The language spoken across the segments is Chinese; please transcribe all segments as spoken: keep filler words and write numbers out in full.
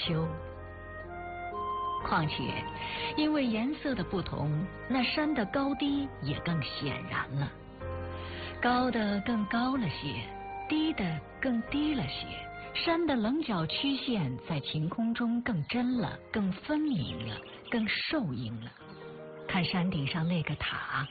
秋。况且，因为颜色的不同，那山的高低也更显然了。高的更高了些，低的更低了些，山的棱角曲线在晴空中更真了，更分明了，更受映了。看山顶上那个塔，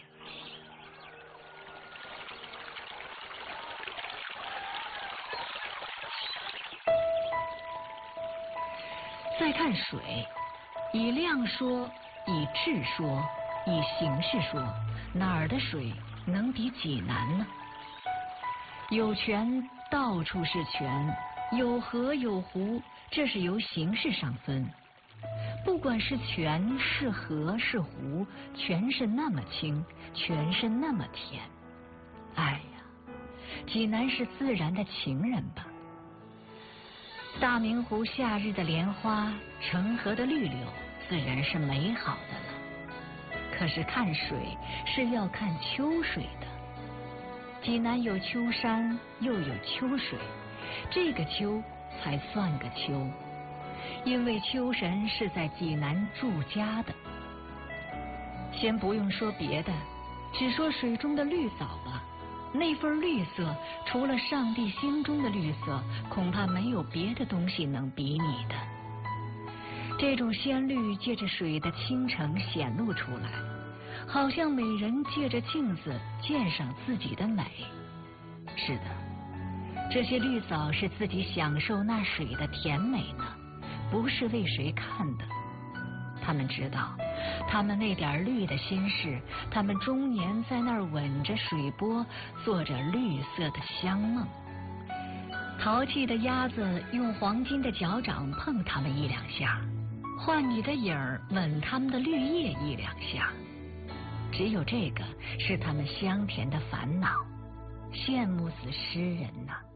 再看水，以量说，以质说，以形式说，哪儿的水能比济南呢？有泉，到处是泉；有河有湖，这是由形式上分。不管是泉是河是湖，全是那么清，全是那么甜。哎呀，济南是自然的情人吧？大明湖夏日的莲花，成河的绿柳，自然是美好的了。可是看水是要看秋水的。济南有秋山，又有秋水，这个秋才算个秋。因为秋神是在济南住家的。先不用说别的，只说水中的绿藻吧。那份绿色，除了上帝心中的绿色，恐怕没有别的东西能比拟的。这种鲜绿借着水的倾城显露出来，好像美人借着镜子鉴赏自己的美。是的，这些绿藻是自己享受那水的甜美呢，不是为谁看的。他们知道，他们那点绿的心事，他们终年在那儿吻着水波，做着绿色的香梦。淘气的鸭子用黄金的脚掌碰它们一两下，换你的影儿吻它们的绿叶一两下。只有这个是他们香甜的烦恼，羡慕死诗人呐、啊。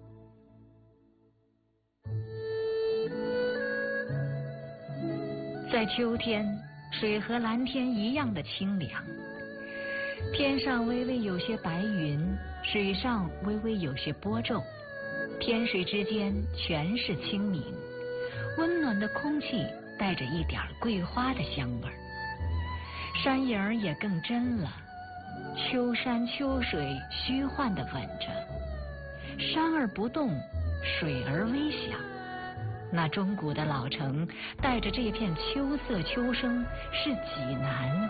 在秋天，水和蓝天一样的清凉，天上微微有些白云，水上微微有些波皱，天水之间全是清明，温暖的空气带着一点桂花的香味儿，山影儿也更真了，秋山秋水虚幻地吻着，山儿不动，水儿微响。那钟鼓的老城带着这片秋色秋声，是济南。